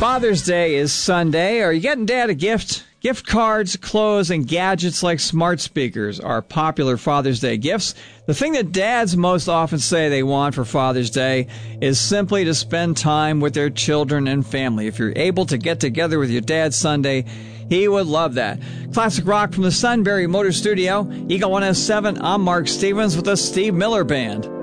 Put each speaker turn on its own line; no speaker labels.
Father's Day is Sunday. Are you getting Dad a gift? Gift cards, clothes, and gadgets like smart speakers are popular Father's Day gifts. The thing that dads most often say they want for Father's Day is simply to spend time with their children and family. If you're able to get together with your dad Sunday, he would love that. Classic rock from the Sunbury Motor Studio, Eagle 107. I'm Mark Stevens with the Steve Miller Band.